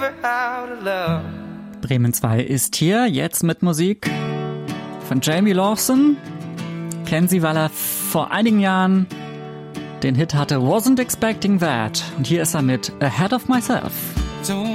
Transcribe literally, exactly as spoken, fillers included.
Bremen zwei ist hier, jetzt mit Musik von Jamie Lawson. Kennen Sie, weil er vor einigen Jahren den Hit hatte Wasn't Expecting That. Und hier ist er mit Ahead of Myself.